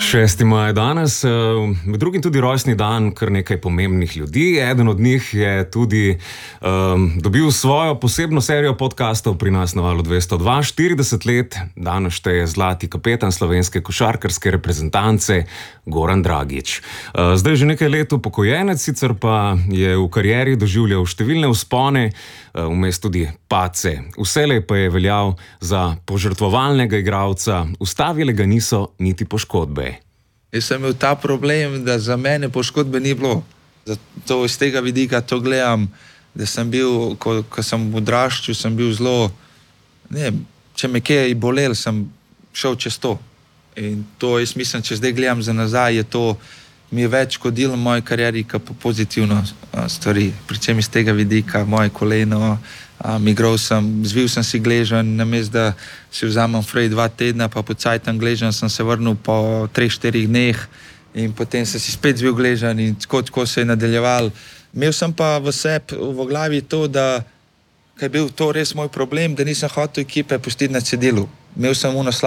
6. maj danes, med drugim tudi rojstni dan kar nekaj pomembnih ljudi. Eden od njih je tudi dobil svojo posebno serijo podcastov pri nas na Valu 202, 40 let. Danes šteje zlati kapetan slovenske košarkarske reprezentance Goran Dragić. Zdaj že nekaj let upokojenec, sicer pa je v karieri doživljal številne vzpone, vmes tudi padce. Vselej pa je veljal za požrtvovalnega igralca, ustavile ga niso niti poškodbe. Jaz sem imel ta problem, da za mene poškodbe ni bilo. Zato iz tega vidika to gledam, da sem bil, ko sem odraščal, sem bil zelo, če me kje je bolel, sem šel čez to. In to jaz mislim, če zdaj gledam za nazaj, je to mi je več škodilo v moji karieri, kot pa pozitivno stvari. Predvsem iz tega vidika, moje koleno, zvil sem si gleženj, namesto da si vzamem fraj 2 tedna, pa po cajtem gleženj sem se vrnil po 3-4 dneh in potem sem si spet zvil gleženj in tako se je nadaljeval. Imel sem pa v sebi, v glavi to, da je bil to res moj problem, da nisem hotel ekipe pustiti na cedilu. Imel sem